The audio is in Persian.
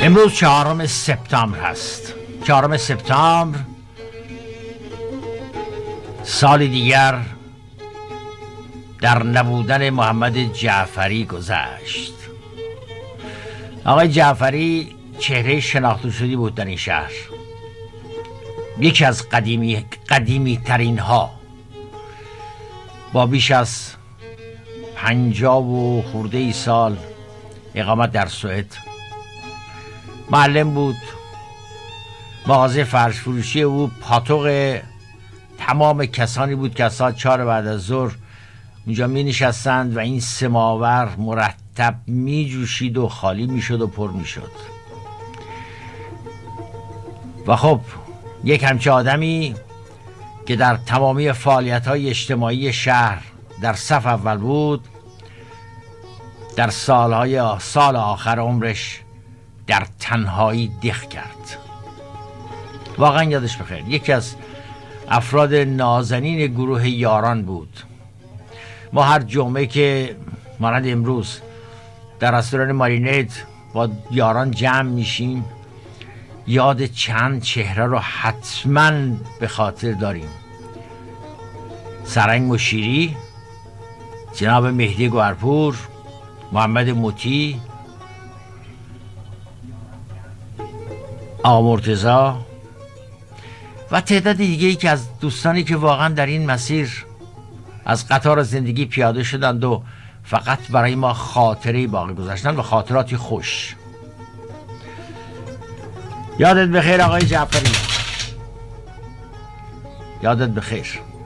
امروز 4 سپتامبر هست. 4 سپتامبر سالی دیگر در نبودن محمد جعفری گذشت. آقای جعفری چهره شناخته شدی بود در این شهر. یکی از قدیمی ترین ها، با بیش از 50 و خورده ای سال اقامت در سوئد. معلم بود. مغازه فرش فروشی او پاتوق تمام کسانی بود که از ساعت 4 بعد از ظهر اونجا می نشستند و این سماور مرتب می جوشید و خالی می شد و پر می شد. و خب یک همچه آدمی که در تمامی فعالیت‌های اجتماعی شهر در صف اول بود، در سال آخر عمرش در تنهایی دق کرد. واقعا یادش بخیر. یکی از افراد نازنین گروه یاران بود. ما هر جمعه که مانند امروز در رستوران مارینت با یاران جمع میشیم، یاد چند چهره رو حتما به خاطر داریم. سرنگ مشیری، جناب مهدی گوهرپور، محمد موتی، آقا مرتضی و تعداد دیگه‌ای که از دوستانی که واقعا در این مسیر از قطار زندگی پیاده شدند و فقط برای ما خاطره باقی گذاشتن و خاطراتی خوش. یادت بخیر آقای جعفری، یادت بخیر.